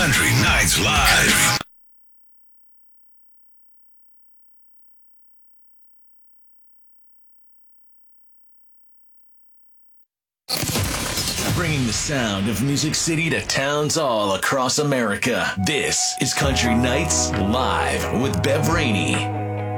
Country Nights Live. Bringing the sound of Music City to towns all across America. This is Country Nights Live with Bev Rainey.